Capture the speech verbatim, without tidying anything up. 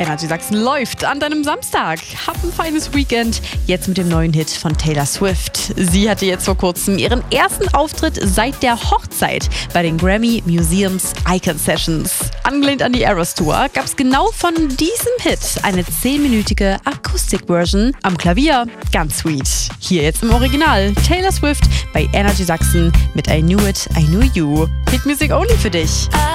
Energy Sachsen läuft an deinem Samstag. Hab ein feines Weekend. Jetzt mit dem neuen Hit von Taylor Swift. Sie hatte jetzt vor kurzem ihren ersten Auftritt seit der Hochzeit bei den Grammy Museums Icon Sessions. Angelehnt an die Eras Tour gab es genau von diesem Hit eine zehnminütige Akustik-Version am Klavier. Ganz sweet. Hier jetzt im Original Taylor Swift bei Energy Sachsen mit I Knew It, I Knew You. Hit Music only für dich.